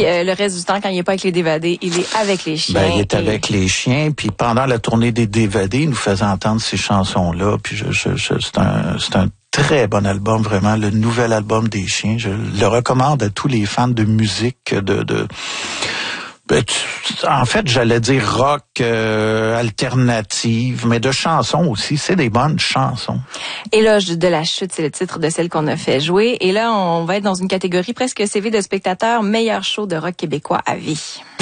le reste du temps, quand il n'est pas avec les Dévadés, il est avec les chiens. Il est avec les chiens. Puis pendant la tournée des Dévadés, il nous faisait entendre ces chansons-là. Puis c'est un très bon album, vraiment, le nouvel album des chiens. Je le recommande à tous les fans de musique, en fait, j'allais dire rock alternative, mais de chansons aussi. C'est des bonnes chansons. Éloge de la chute, c'est le titre de celle qu'on a fait jouer. Et là, on va être dans une catégorie presque CV de spectateur, meilleur show de rock québécois à vie.